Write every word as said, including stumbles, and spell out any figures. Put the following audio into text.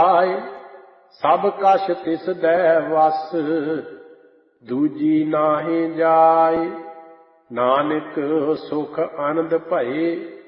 ਆਏ ਸਭ ਕਛ ਤਿਸ ਦੈ ਵਸ, ਦੂਜੀ ਨਾਹੀ ਜਾਏ। ਨਾਨਕ ਸੁਖ ਆਨੰਦ ਭਏ